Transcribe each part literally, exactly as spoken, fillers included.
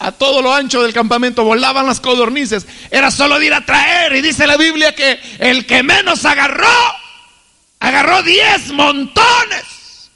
a todo lo ancho del campamento volaban las codornices. Era solo de ir a traer. Y dice la Biblia que el que menos agarró, agarró diez montones.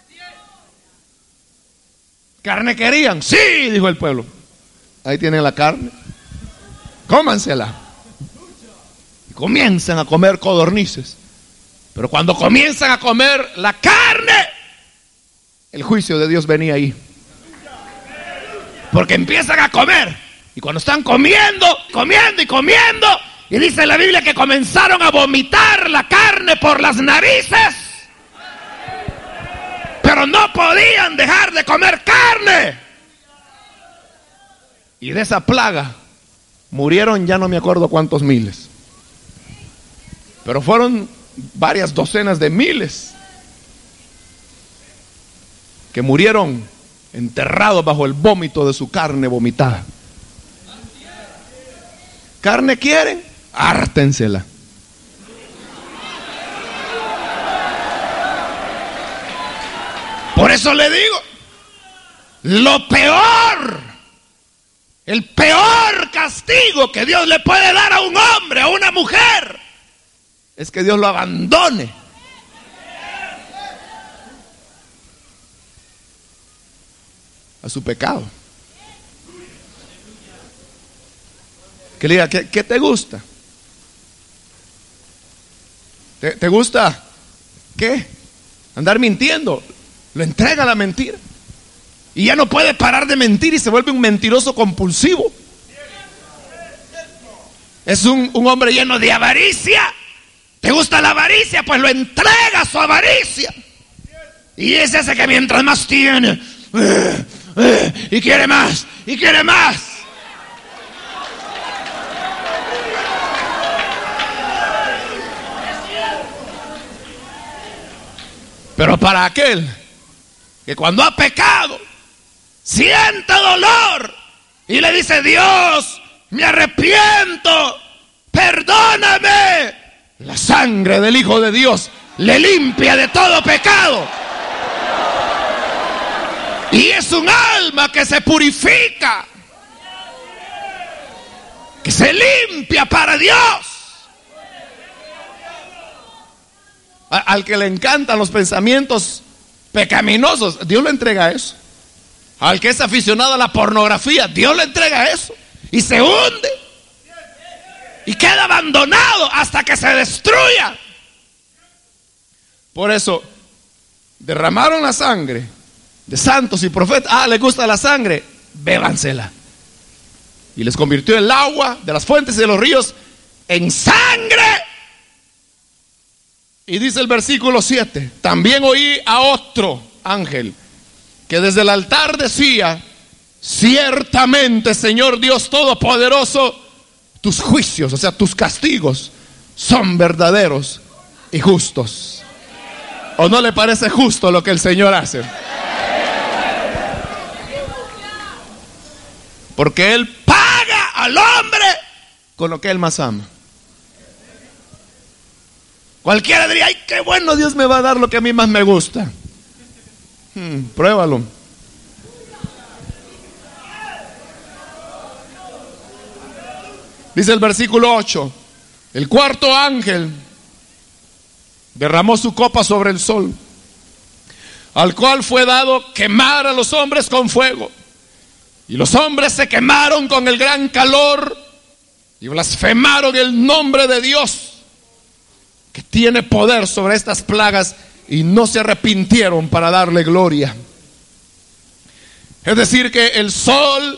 ¿Carne querían? Sí, dijo el pueblo. Ahí tienen la carne, cómansela. Y comienzan a comer codornices. Pero cuando comienzan a comer la carne, el juicio de Dios venía ahí. Porque empiezan a comer. Y cuando están comiendo, comiendo y comiendo, y dice la Biblia que comenzaron a vomitar la carne por las narices. Pero no podían dejar de comer carne. Y de esa plaga murieron ya no me acuerdo cuántos miles. Pero fueron varias docenas de miles que murieron enterrados bajo el vómito de su carne vomitada. ¿Carne quieren? Hártensela. Por eso le digo, lo peor, el peor castigo que Dios le puede dar a un hombre, a una mujer, es que Dios lo abandone. A su pecado. Que le diga, ¿qué, qué te gusta? ¿Te, te gusta qué? Andar mintiendo. Lo entrega a la mentira. Y ya no puede parar de mentir y se vuelve un mentiroso compulsivo. Es un, un hombre lleno de avaricia. ¿Te gusta la avaricia? Pues lo entrega a su avaricia. Y ese hace que mientras más tiene, eh, eh, y quiere más, y quiere más. Pero para aquel que cuando ha pecado siente dolor y le dice: Dios, me arrepiento, perdóname, la sangre del Hijo de Dios le limpia de todo pecado. Y es un alma que se purifica, que se limpia para Dios. A, al que le encantan los pensamientos pecaminosos, Dios le entrega eso. Al que es aficionado a la pornografía, Dios le entrega eso. Y se hunde. Y queda abandonado hasta que se destruya. Por eso, derramaron la sangre de santos y profetas. Ah, les gusta la sangre, bébansela. Y les convirtió el agua de las fuentes y de los ríos en sangre. Y dice el versículo siete: también oí a otro ángel que desde el altar decía: ciertamente, Señor Dios Todopoderoso, tus juicios, o sea, tus castigos, son verdaderos y justos. ¿O no le parece justo lo que el Señor hace? Porque Él paga al hombre con lo que Él más ama. Cualquiera diría: ay, qué bueno, Dios me va a dar lo que a mí más me gusta. Hmm, pruébalo. Dice el versículo ocho: el cuarto ángel derramó su copa sobre el sol, al cual fue dado quemar a los hombres con fuego. Y los hombres se quemaron con el gran calor y blasfemaron el nombre de Dios, que tiene poder sobre estas plagas, y no se arrepintieron para darle gloria. Es decir, que el sol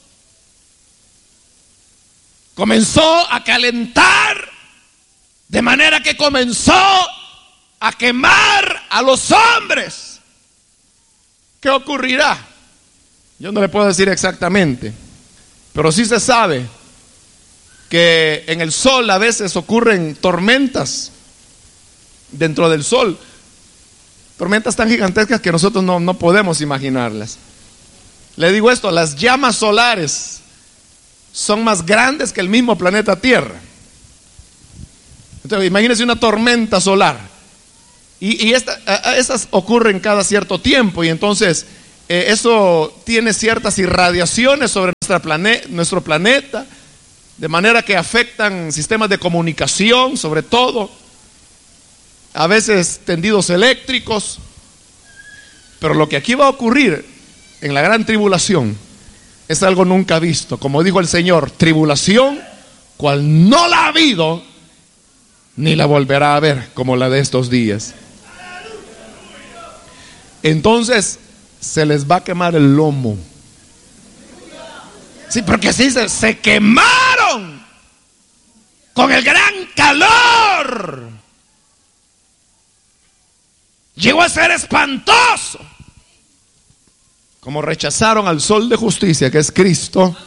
comenzó a calentar, de manera que comenzó a quemar a los hombres. ¿Qué ocurrirá? Yo no le puedo decir exactamente, pero sí se sabe que en el sol a veces ocurren tormentas dentro del sol, tormentas tan gigantescas que nosotros no, no podemos imaginarlas. Le digo esto: las llamas solares son más grandes que el mismo planeta Tierra. Entonces, imagínense una tormenta solar. Y, y esta, a, esas ocurren cada cierto tiempo, y entonces eh, eso tiene ciertas irradiaciones sobre nuestro planeta, de manera que afectan sistemas de comunicación, sobre todo, a veces tendidos eléctricos. Pero lo que aquí va a ocurrir en la gran tribulación es algo nunca visto. Como dijo el Señor, tribulación cual no la ha habido ni la volverá a haber, como la de estos días. Entonces se les va a quemar el lomo. Sí, porque así se, se quemaron con el gran calor. Llegó a ser espantoso. Como rechazaron al sol de justicia, que es Cristo,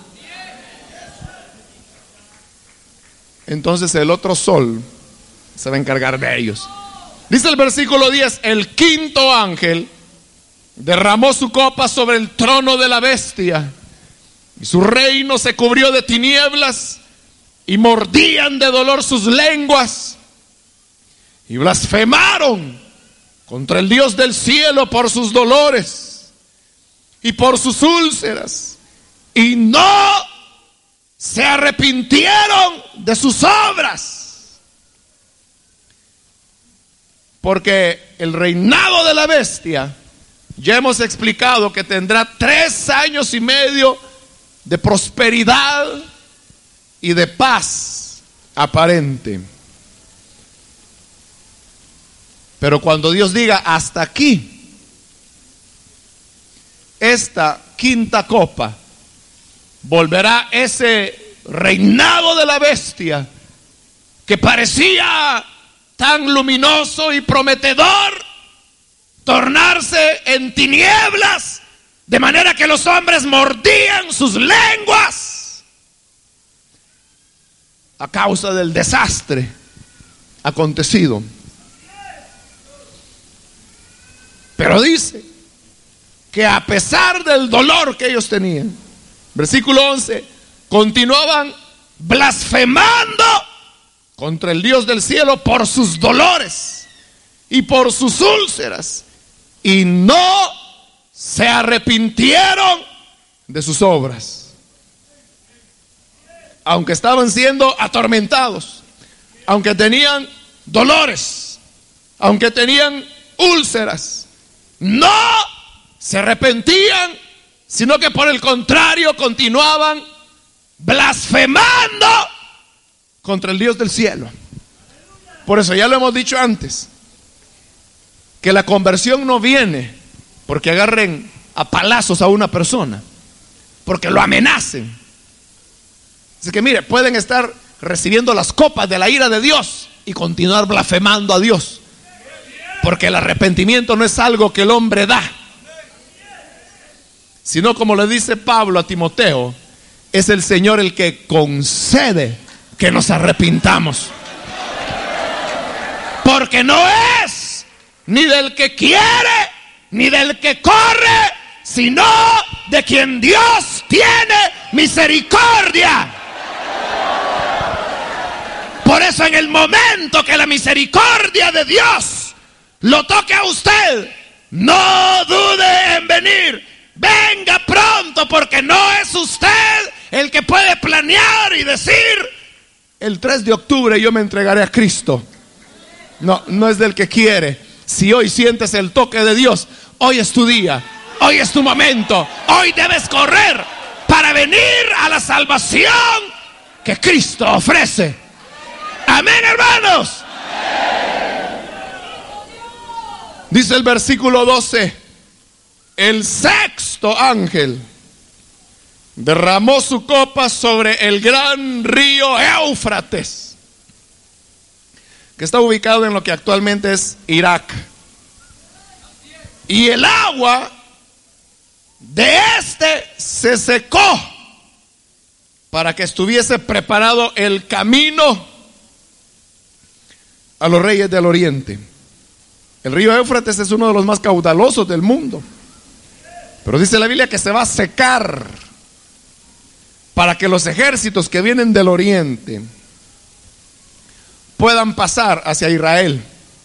entonces el otro sol se va a encargar de ellos. Dice el versículo diez: el quinto ángel derramó su copa sobre el trono de la bestia, y su reino se cubrió de tinieblas, y mordían de dolor sus lenguas, y blasfemaron contra el Dios del cielo por sus dolores y por sus úlceras, y no se arrepintieron de sus obras. Porque el reinado de la bestia, ya hemos explicado que tendrá tres años y medio de prosperidad y de paz aparente. Pero cuando Dios diga hasta aquí, esta quinta copa, volverá ese reinado de la bestia que parecía tan luminoso y prometedor, tornarse en tinieblas, de manera que los hombres mordían sus lenguas a causa del desastre acontecido. Pero dice que a pesar del dolor que ellos tenían, versículo once, continuaban blasfemando contra el Dios del cielo por sus dolores y por sus úlceras, y no se arrepintieron de sus obras. Aunque estaban siendo atormentados, aunque tenían dolores, aunque tenían úlceras, no se arrepentían, sino que por el contrario continuaban blasfemando contra el Dios del cielo. Por eso ya lo hemos dicho antes, que la conversión no viene porque agarren a palazos a una persona, porque lo amenacen. Así que mire, pueden estar recibiendo las copas de la ira de Dios y continuar blasfemando a Dios, porque el arrepentimiento no es algo que el hombre da, sino, como le dice Pablo a Timoteo, es el Señor el que concede que nos arrepintamos. Porque no es ni del que quiere, ni del que corre, sino de quien Dios tiene misericordia. Por eso, en el momento que la misericordia de Dios lo toque a usted, no dude en venir. Venga pronto, porque no es usted el que puede planear y decir: el tres de octubre yo me entregaré a Cristo. No, no es del que quiere. Si hoy sientes el toque de Dios, hoy es tu día, hoy es tu momento, hoy debes correr para venir a la salvación que Cristo ofrece. Amén, hermanos. Dice el versículo doce: el sexto ángel derramó su copa sobre el gran río Éufrates, que está ubicado en lo que actualmente es Irak. Y el agua de este se secó para que estuviese preparado el camino a los reyes del oriente. El río Éufrates es uno de los más caudalosos del mundo, pero dice la Biblia que se va a secar para que los ejércitos que vienen del oriente puedan pasar hacia Israel.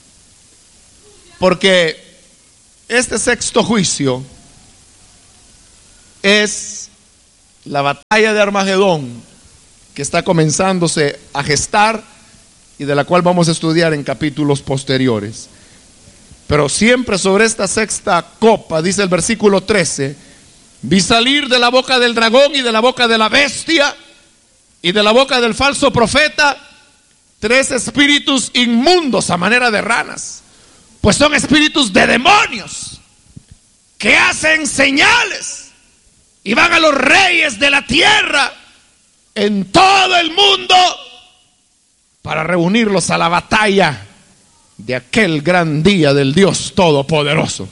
Porque este sexto juicio es la batalla de Armagedón, que está comenzándose a gestar y de la cual vamos a estudiar en capítulos posteriores. Pero siempre sobre esta sexta copa, dice el versículo trece, vi salir de la boca del dragón y de la boca de la bestia y de la boca del falso profeta tres espíritus inmundos a manera de ranas, pues son espíritus de demonios que hacen señales y van a los reyes de la tierra en todo el mundo para reunirlos a la batalla de aquel gran día del Dios Todopoderoso.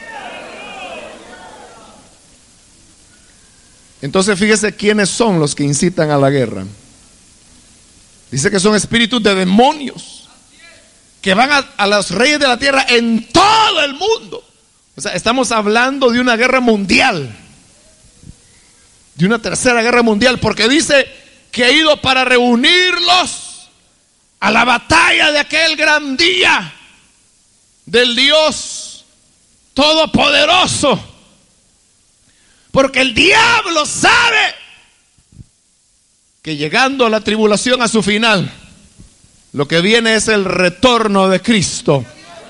Entonces fíjese quiénes son los que incitan a la guerra. Dice que son espíritus de demonios que van a, a los reyes de la tierra en todo el mundo. O sea, estamos hablando de una guerra mundial, de una tercera guerra mundial, porque dice que ha ido para reunirlos a la batalla de aquel gran día del Dios Todopoderoso. Porque el diablo sabe que llegando la tribulación a su final, lo que viene es el retorno de Cristo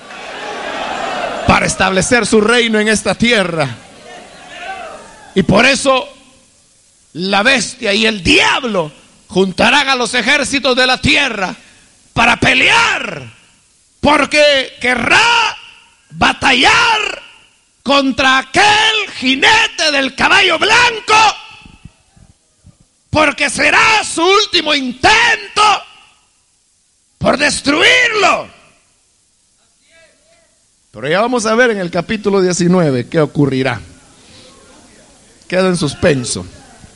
para establecer su reino en esta tierra. Y por eso la bestia y el diablo juntarán a los ejércitos de la tierra para pelear, porque querrá batallar contra aquel jinete del caballo blanco, porque será su último intento por destruirlo. Pero ya vamos a ver en el capítulo diecinueve qué ocurrirá. Queda en suspenso.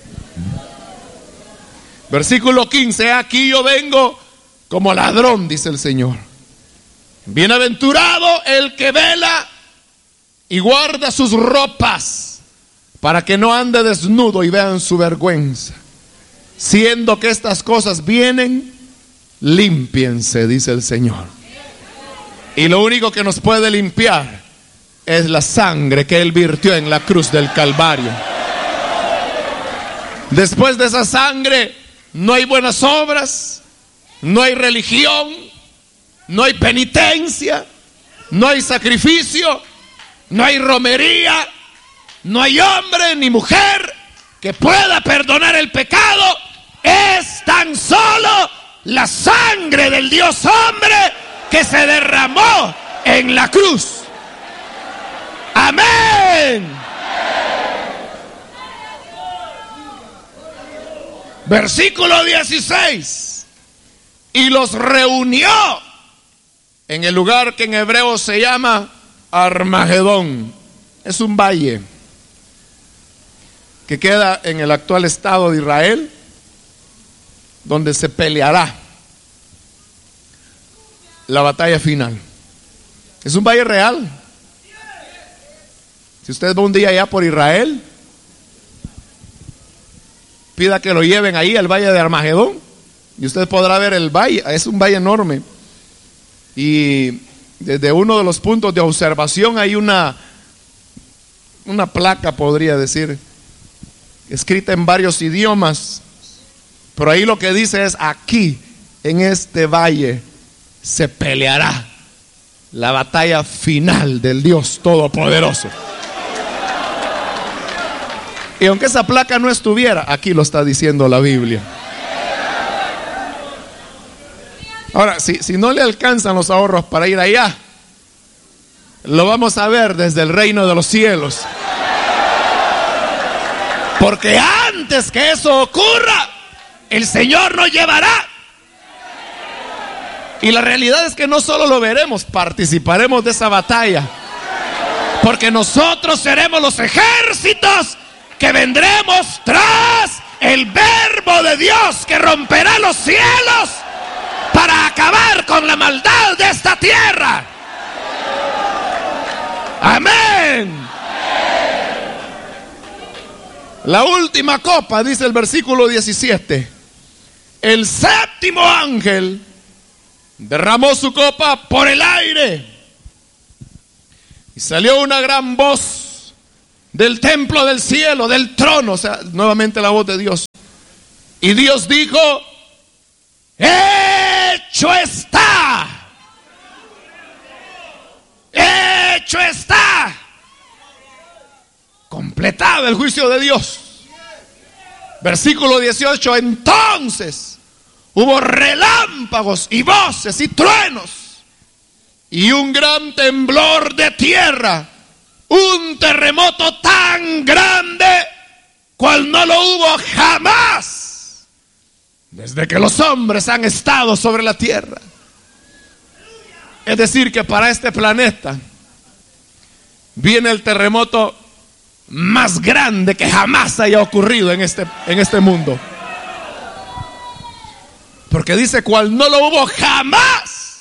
Versículo quince, aquí yo vengo como ladrón, dice el Señor. Bienaventurado el que vela y guarda sus ropas, para que no ande desnudo y vean su vergüenza. Siendo que estas cosas vienen, límpiense, dice el Señor. Y lo único que nos puede limpiar es la sangre que Él virtió en la cruz del Calvario. Después de esa sangre no hay buenas obras, no hay religión, no hay penitencia, no hay sacrificio, no hay romería, no hay hombre ni mujer que pueda perdonar el pecado. Es tan solo la sangre del Dios hombre que se derramó en la cruz. Amén. Versículo dieciséis. Y los reunió en el lugar que en hebreo se llama Armagedón. Es un valle que queda en el actual estado de Israel, donde se peleará la batalla final. Es un valle real. Si usted va un día allá por Israel, pida que lo lleven ahí al valle de Armagedón y usted podrá ver el valle. Es un valle enorme, y desde uno de los puntos de observación hay una una placa, podría decir, escrita en varios idiomas, pero ahí lo que dice es: aquí en este valle se peleará la batalla final del Dios Todopoderoso. Y aunque esa placa no estuviera, aquí lo está diciendo la Biblia. Ahora, si, si no le alcanzan los ahorros para ir allá, lo vamos a ver desde el reino de los cielos. Porque antes que eso ocurra, el Señor nos llevará. Y la realidad es que no solo lo veremos, participaremos de esa batalla. Porque nosotros seremos los ejércitos que vendremos tras el verbo de Dios que romperá los cielos para acabar con la maldad de esta tierra. Amén. La última copa, dice el versículo diecisiete. El séptimo ángel derramó su copa por el aire y salió una gran voz del templo del cielo, del trono. O sea, nuevamente la voz de Dios. Y Dios dijo: hecho está. Hecho está. Completado el juicio de Dios. Versículo dieciocho. Entonces hubo relámpagos y voces y truenos y un gran temblor de tierra, un terremoto tan grande cual no lo hubo jamás desde que los hombres han estado sobre la tierra. Es decir, que para este planeta viene el terremoto más grande que jamás haya ocurrido en este, en este mundo. Porque dice cual no lo hubo jamás.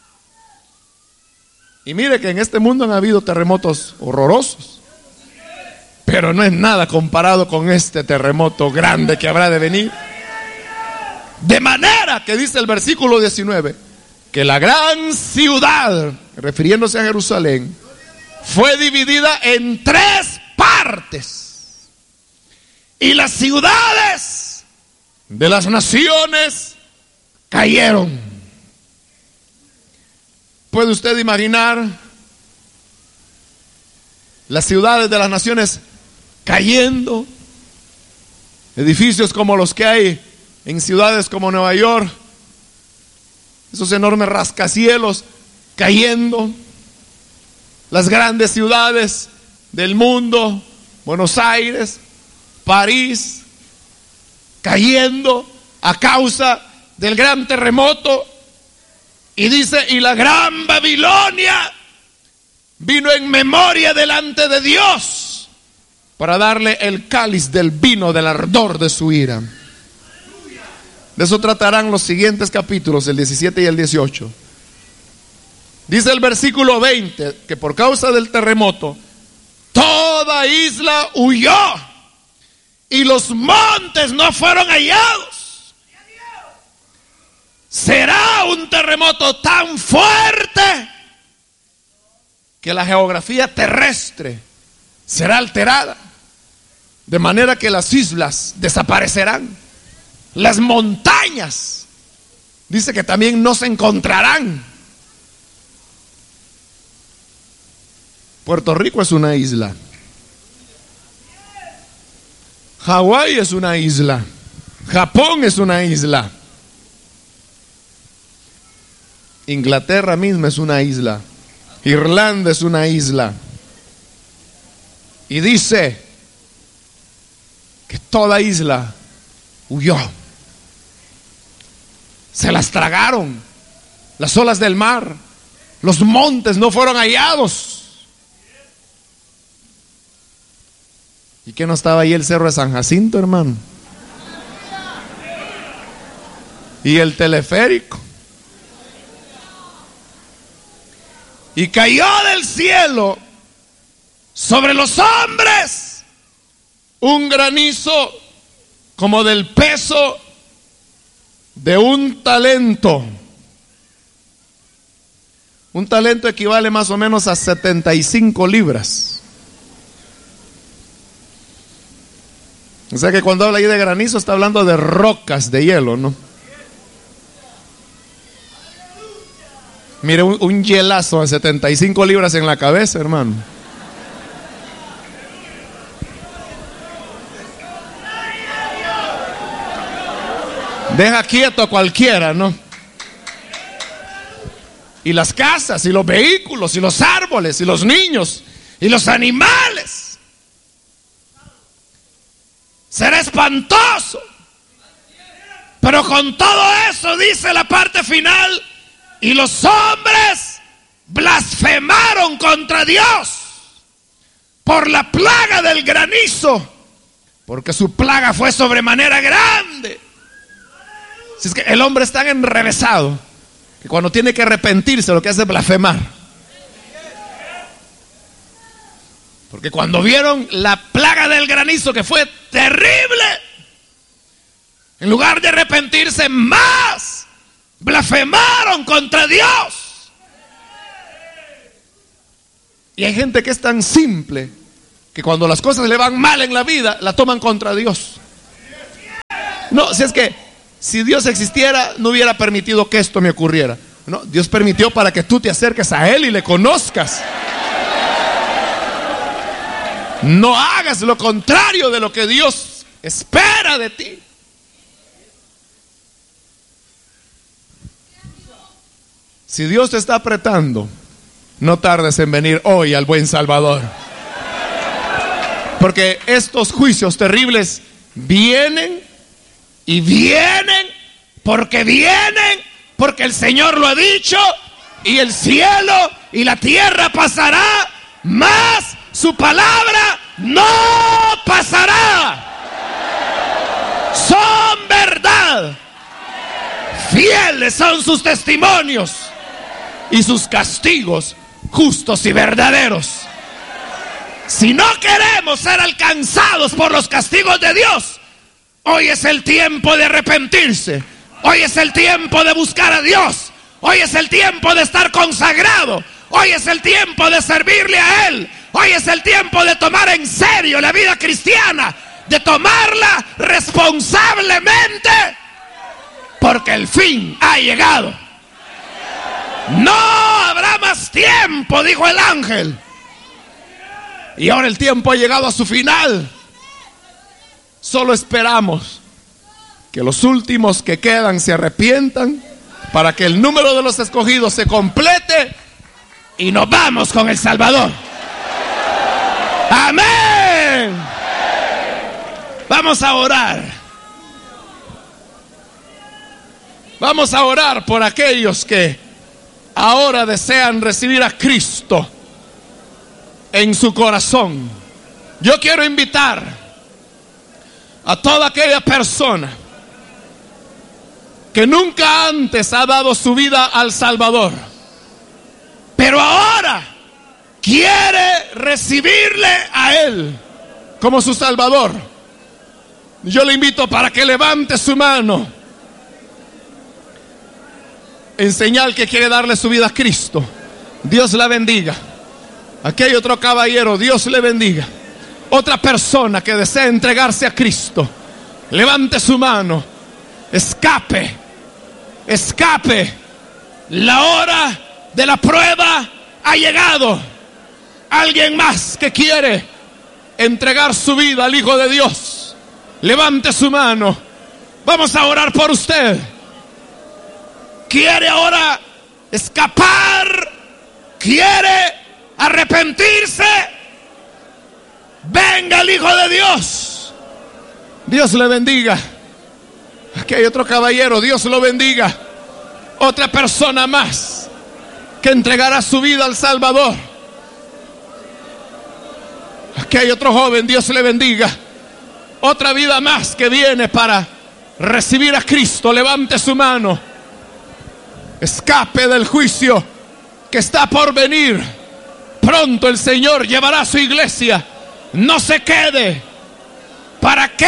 Y mire que en este mundo han habido terremotos horrorosos, pero no es nada comparado con este terremoto grande que habrá de venir. De manera que dice el versículo diecinueve, que la gran ciudad, refiriéndose a Jerusalén, fue dividida en tres partes. Y las ciudades de las naciones cayeron. ¿Puede usted imaginar las ciudades de las naciones cayendo? Edificios como los que hay en ciudades como Nueva York, esos enormes rascacielos cayendo. Las grandes ciudades del mundo, Buenos Aires, París, cayendo a causa del gran terremoto. Y dice, y la gran Babilonia vino en memoria delante de Dios para darle el cáliz del vino del ardor de su ira. De eso tratarán los siguientes capítulos, el diecisiete y el dieciocho. Dice el versículo veinte que por causa del terremoto toda isla huyó y los montes no fueron hallados. Será un terremoto tan fuerte que la geografía terrestre será alterada, de manera que las islas desaparecerán. Las montañas, dice que también no se encontrarán. Puerto Rico es una isla. Hawái es una isla. Japón es una isla. Inglaterra misma es una isla. Irlanda es una isla. Y dice que toda isla huyó. Se las tragaron las olas del mar. Los montes no fueron hallados. ¿Y qué no estaba ahí el cerro de San Jacinto, hermano? Y el teleférico. Y cayó del cielo sobre los hombres un granizo como del peso de un talento. Un talento equivale más o menos a setenta y cinco libras. O sea que cuando habla ahí de granizo está hablando de rocas de hielo, ¿no? Mire, un, un hielazo de setenta y cinco libras en la cabeza, hermano. Deja quieto a cualquiera, ¿no? Y las casas, y los vehículos, y los árboles, y los niños, y los animales. Será espantoso. Pero con todo eso dice la parte final, y los hombres blasfemaron contra Dios por la plaga del granizo, porque su plaga fue sobremanera grande. Si es que el hombre es tan enrevesado que cuando tiene que arrepentirse lo que hace es blasfemar. Porque cuando vieron la plaga del granizo, que fue terrible, en lugar de arrepentirse más, blasfemaron contra Dios. Y hay gente que es tan simple que cuando las cosas le van mal en la vida, la toman contra Dios. No, si es que si Dios existiera, no hubiera permitido que esto me ocurriera. No, Dios permitió para que tú te acerques a Él y le conozcas. No hagas lo contrario de lo que Dios espera de ti. Si Dios te está apretando, no tardes en venir hoy al buen Salvador. Porque estos juicios terribles vienen y vienen porque vienen, porque el Señor lo ha dicho, y el cielo y la tierra pasará, mas su palabra no pasará. Son verdad. Fieles son sus testimonios y sus castigos justos y verdaderos. Si no queremos ser alcanzados por los castigos de Dios, hoy es el tiempo de arrepentirse. Hoy es el tiempo de buscar a Dios. Hoy es el tiempo de estar consagrado. Hoy es el tiempo de servirle a Él. Hoy es el tiempo de tomar en serio la vida cristiana, de tomarla responsablemente, porque el fin ha llegado. No habrá más tiempo, dijo el ángel. Y ahora el tiempo ha llegado a su final. Solo esperamos que los últimos que quedan se arrepientan, para que el número de los escogidos se complete y nos vamos con el Salvador. Amén. Vamos a orar. Vamos a orar por aquellos que ahora desean recibir a Cristo en su corazón. Yo quiero invitar a toda aquella persona que nunca antes ha dado su vida al Salvador, pero ahora quiere recibirle a Él como su Salvador. Yo le invito para que levante su mano en señal que quiere darle su vida a Cristo. Dios la bendiga. Aquí hay otro caballero, Dios le bendiga. Otra persona que desea entregarse a Cristo, levante su mano. Escape, escape. La hora de la prueba ha llegado. Alguien más que quiere entregar su vida al Hijo de Dios, levante su mano. Vamos a orar por usted. ¿Quiere ahora escapar? ¿Quiere arrepentirse? Venga el Hijo de Dios. Dios le bendiga. Aquí hay otro caballero, Dios lo bendiga. Otra persona más que entregará su vida al Salvador. Aquí hay otro joven, Dios le bendiga. Otra vida más que viene para recibir a Cristo. Levante su mano. Escape del juicio que está por venir. Pronto el Señor llevará a su iglesia. No se quede. ¿Para qué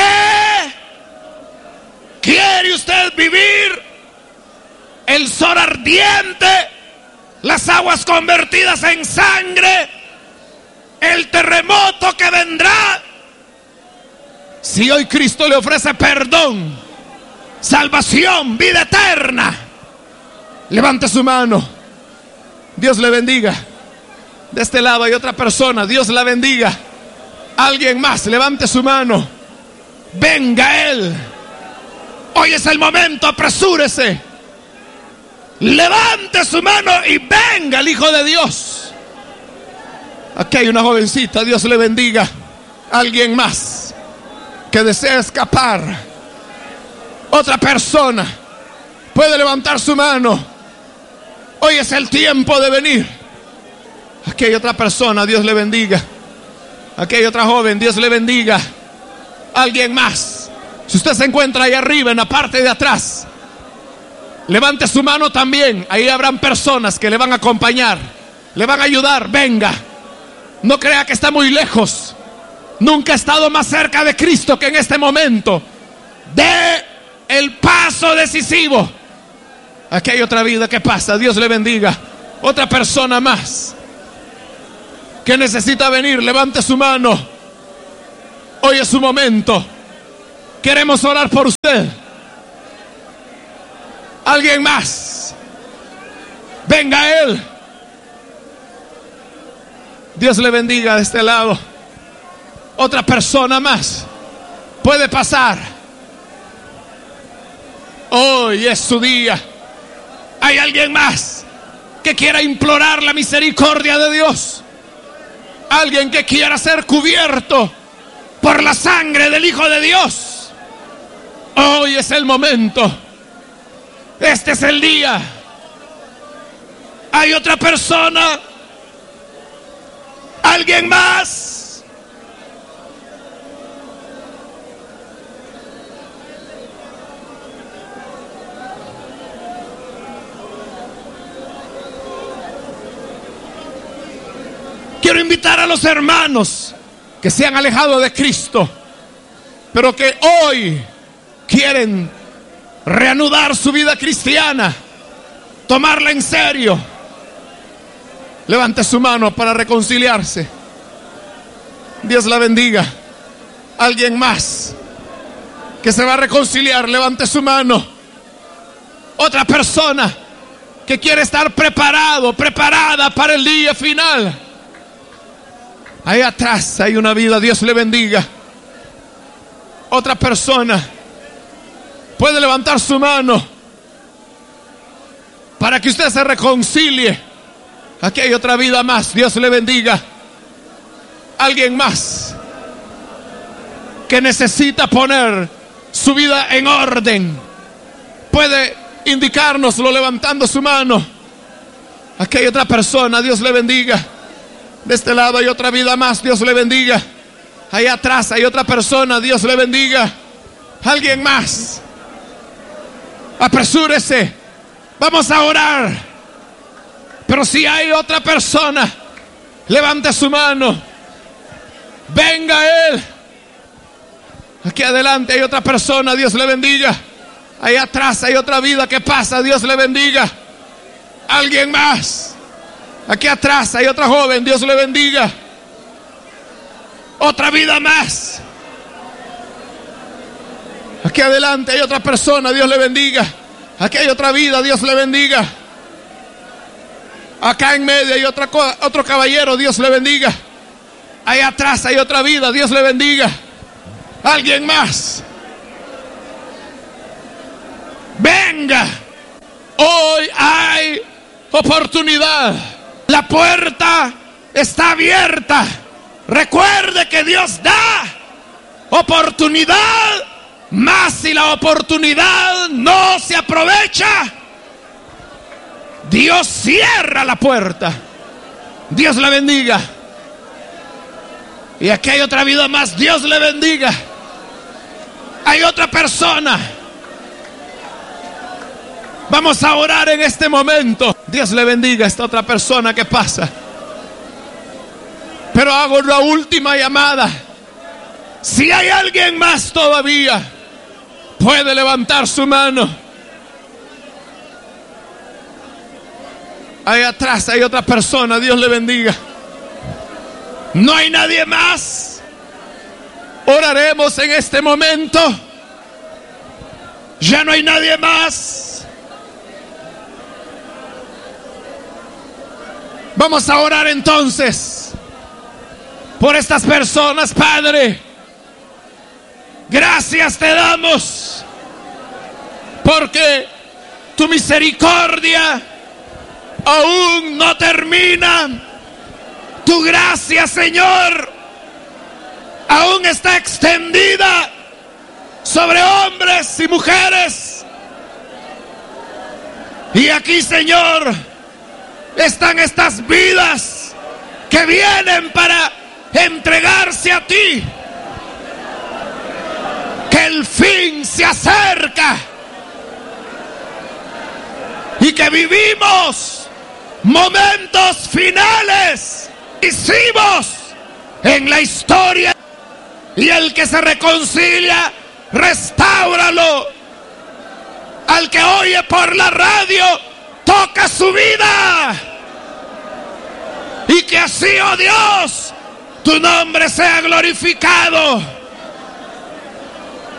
quiere usted vivir el sol ardiente, las aguas convertidas en sangre, el terremoto que vendrá? Si hoy Cristo le ofrece perdón, salvación, vida eterna, levante su mano. Dios le bendiga. De este lado hay otra persona, Dios la bendiga. Alguien más, levante su mano. Venga Él. Hoy es el momento, apresúrese. Levante su mano y venga el Hijo de Dios. Aquí hay una jovencita, Dios le bendiga. Alguien más que desea escapar. Otra persona puede levantar su mano. Hoy es el tiempo de venir. Aquí hay otra persona, Dios le bendiga. Aquí hay otra joven, Dios le bendiga. Alguien más. Si usted se encuentra ahí arriba, en la parte de atrás, levante su mano también. Ahí habrán personas que le van a acompañar, le van a ayudar. Venga. No crea que está muy lejos. Nunca ha estado más cerca de Cristo que en este momento. De el paso decisivo. Aquí hay otra vida que pasa, Dios le bendiga. Otra persona más que necesita venir, levante su mano. Hoy es su momento. Queremos orar por usted. ¿Alguien más? Venga a Él. Dios le bendiga de este lado. Otra persona más puede pasar. Hoy es su día. ¿Hay alguien más que quiera implorar la misericordia de Dios? Alguien que quiera ser cubierto por la sangre del Hijo de Dios. Hoy es el momento. Este es el día. ¿Hay otra persona? ¿Alguien más? Quiero invitar a los hermanos que se han alejado de Cristo, pero que hoy quieren reanudar su vida cristiana, tomarla en serio. Levante su mano para reconciliarse. Dios la bendiga. Alguien más que se va a reconciliar, levante su mano. Otra persona que quiere estar preparado, preparada para el día final. Ahí atrás hay una vida, Dios le bendiga. Otra persona puede levantar su mano para que usted se reconcilie. Aquí hay otra vida más, Dios le bendiga. Alguien más que necesita poner su vida en orden, puede indicárnoslo levantando su mano. Aquí hay otra persona, Dios le bendiga. De este lado hay otra vida más, Dios le bendiga. Ahí atrás hay otra persona, Dios le bendiga. Alguien más. Apresúrese. Vamos a orar. Pero si hay otra persona, levante su mano. Venga Él. Aquí adelante hay otra persona, Dios le bendiga. Ahí atrás hay otra vida que pasa, Dios le bendiga. Alguien más. Aquí atrás hay otra joven, Dios le bendiga. Otra vida más. Aquí adelante hay otra persona, Dios le bendiga. Aquí hay otra vida, Dios le bendiga. Acá en medio hay otra, otro caballero, Dios le bendiga. Ahí atrás hay otra vida, Dios le bendiga. Alguien más. Venga. Hoy hay oportunidad. La puerta está abierta. Recuerde que Dios da oportunidad, mas si la oportunidad no se aprovecha, Dios cierra la puerta. Dios le bendiga. Y aquí hay otra vida más, Dios le bendiga. Hay otra persona. Vamos a orar en este momento. Dios le bendiga a esta otra persona que pasa. Pero hago una última llamada. Si hay alguien más todavía, puede levantar su mano. Ahí atrás hay otra persona, Dios le bendiga. No hay nadie más. Oraremos en este momento. Ya no hay nadie más. Vamos a orar entonces por estas personas, Padre. Gracias te damos porque tu misericordia aún no termina. Tu gracia, Señor, aún está extendida sobre hombres y mujeres. Y aquí, Señor, están estas vidas que vienen para entregarse a ti. Que el fin se acerca y que vivimos momentos finales decisivos en la historia. Y el que se reconcilia, restáuralo. Al que oye por la radio, toca su vida. Y que así, oh Dios, tu nombre sea glorificado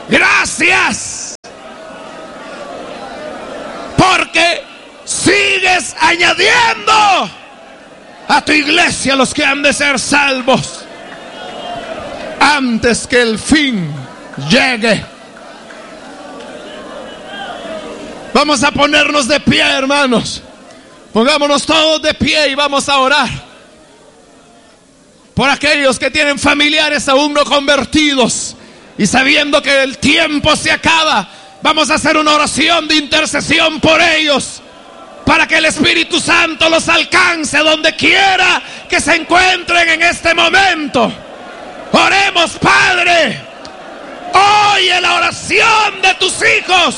Gracias. Porque sigues añadiendo a tu iglesia los que han de ser salvos antes que el fin llegue. Vamos a ponernos de pie, hermanos. Pongámonos todos de pie y vamos a orar por aquellos que tienen familiares aún no convertidos. Y sabiendo que el tiempo se acaba, vamos a hacer una oración de intercesión por ellos, para que el Espíritu Santo los alcance donde quiera que se encuentren en este momento. Oremos, Padre. Oye la oración de tus hijos.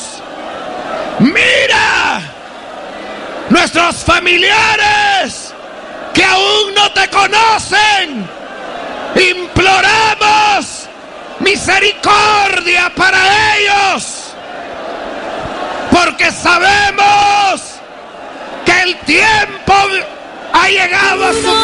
Mira nuestros familiares que aún no te conocen. Imploramos misericordia para ellos, porque sabemos que el tiempo ha llegado a su